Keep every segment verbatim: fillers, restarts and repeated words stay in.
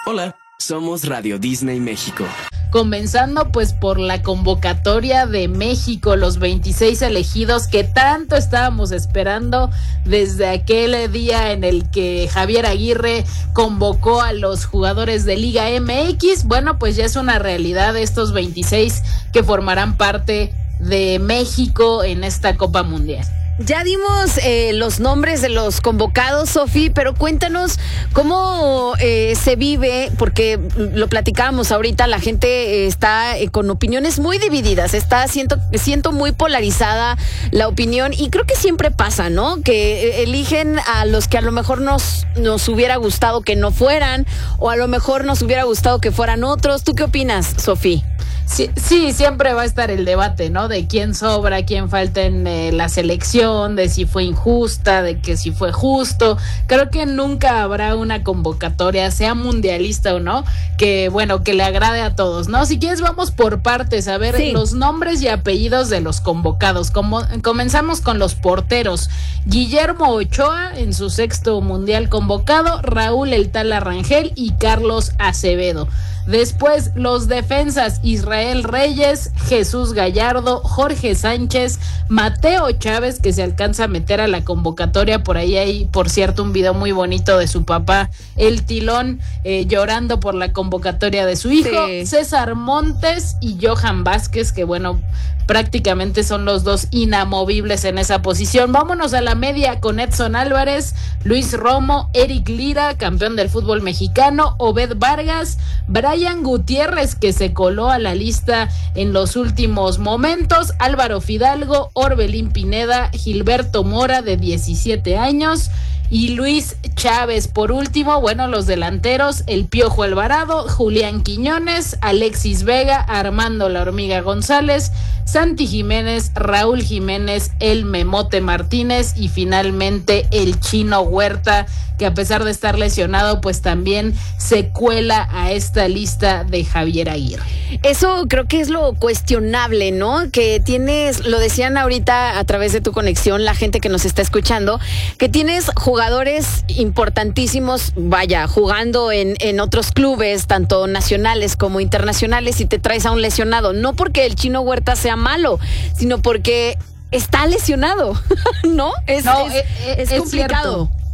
Hola, somos Radio Disney México. Comenzando pues por la convocatoria de México, los veintiséis elegidos que tanto estábamos esperando desde aquel día en el que Javier Aguirre convocó a los jugadores de Liga M X. Bueno, pues ya es una realidad estos veintiséis que formarán parte de México en esta Copa Mundial. Ya dimos eh, los nombres de los convocados, Sofi, pero cuéntanos cómo eh, se vive, porque lo platicábamos ahorita, la gente eh, está eh, con opiniones muy divididas, está siento, siento muy polarizada la opinión, y creo que siempre pasa, ¿no? Que eh, eligen a los que a lo mejor nos, nos hubiera gustado que no fueran, o a lo mejor nos hubiera gustado que fueran otros. ¿Tú qué opinas, Sofi? Sí, sí, siempre va a estar el debate, ¿no? De quién sobra, quién falta en eh, la selección, de si fue injusta, de que si fue justo. Creo que nunca habrá una convocatoria, sea mundialista o no, que, bueno, que le agrade a todos, ¿no? Si quieres, vamos por partes, a ver sí. los nombres y apellidos de los convocados. Como, comenzamos con los porteros. Guillermo Ochoa, en su sexto mundial convocado, Raúl El Tala Rangel y Carlos Acevedo. Después, los defensas: Israel Reyes, Jesús Gallardo, Jorge Sánchez, Mateo Chávez, que se alcanza a meter a la convocatoria. Por ahí hay, por cierto, un video muy bonito de su papá, el Tilón, eh, llorando por la convocatoria de su hijo. Sí. César Montes y Johan Vázquez, que bueno, prácticamente son los dos inamovibles en esa posición. Vámonos a la media con Edson Álvarez, Luis Romo, Eric Lira, campeón del fútbol mexicano, Obed Vargas, Brian Gutiérrez, que se coló a la lista en los últimos momentos, Álvaro Fidalgo, Orbelín Pineda, Gilberto Mora, de diecisiete años, y Luis Chávez. Por último, bueno, los delanteros: el Piojo Alvarado, Julián Quiñones, Alexis Vega, Armando La Hormiga González, Santi Jiménez, Raúl Jiménez, el Memote Martínez y finalmente el Chino Huerta, que a pesar de estar lesionado, pues también se cuela a esta lista de Javier Aguirre. Eso creo que es lo cuestionable, ¿no? Que tienes, lo decían ahorita a través de tu conexión, la gente que nos está escuchando, que tienes jugadores importantísimos, vaya, jugando en, en otros clubes, tanto nacionales como internacionales, y te traes a un lesionado, no porque el Chino Huerta sea malo, sino porque está lesionado, ¿no? Es, no, es, es, es, es complicado. Cierto.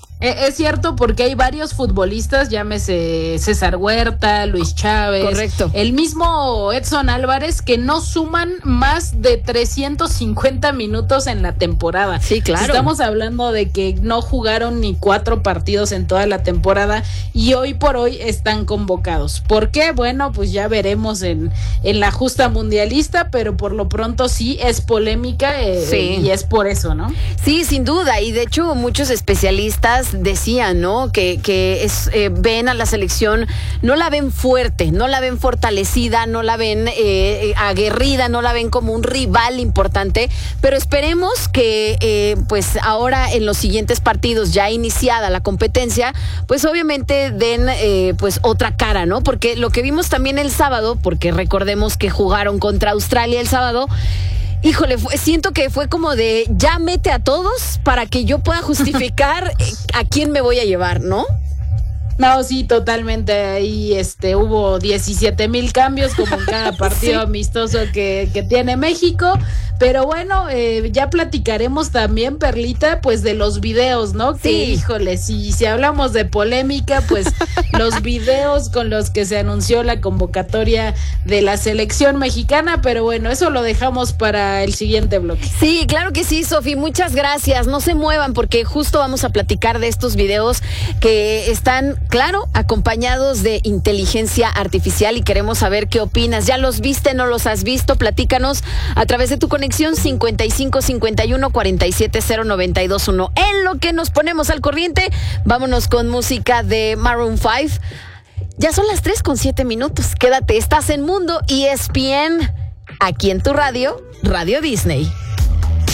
Es cierto, porque hay varios futbolistas, llámese César Huerta, Luis Chávez, correcto, el mismo Edson Álvarez, que no suman más de trescientos cincuenta minutos en la temporada. Sí, claro. Estamos hablando de que no jugaron ni cuatro partidos en toda la temporada y hoy por hoy están convocados. ¿Por qué? Bueno, pues ya veremos en, en la justa mundialista, pero por lo pronto sí es polémica eh, sí. y es por eso, ¿no? Sí, sin duda, y de hecho muchos especialistas decían, ¿no? Que, que es, eh, ven a la selección, no la ven fuerte, no la ven fortalecida, no la ven eh, aguerrida, no la ven como un rival importante, pero esperemos que eh, pues ahora en los siguientes partidos, ya iniciada la competencia, pues obviamente den eh, pues otra cara, ¿no? Porque lo que vimos también el sábado, porque recordemos que jugaron contra Australia el sábado, híjole, fue, siento que fue como de ya mete a todos para que yo pueda justificar a quién me voy a llevar, ¿no? No, sí, totalmente. Ahí este, hubo diecisiete mil cambios, como en cada partido sí. amistoso que, que tiene México. Pero bueno, eh, ya platicaremos también, Perlita, pues de los videos, ¿no? Sí. Que, híjole, si, si hablamos de polémica, pues los videos con los que se anunció la convocatoria de la selección mexicana. Pero bueno, eso lo dejamos para el siguiente bloque. Sí, claro que sí, Sofi, muchas gracias. No se muevan porque justo vamos a platicar de estos videos que están, claro, acompañados de inteligencia artificial y queremos saber qué opinas. ¿Ya los viste? ¿No los has visto? Platícanos a través de tu conexión cincuenta y cinco cincuenta y uno cuarenta y siete cero noventa y dos uno. En lo que nos ponemos al corriente, vámonos con música de Maroon cinco. Ya son las tres con siete minutos. Quédate, estás en Mundo E S P N, aquí en tu radio, Radio Disney.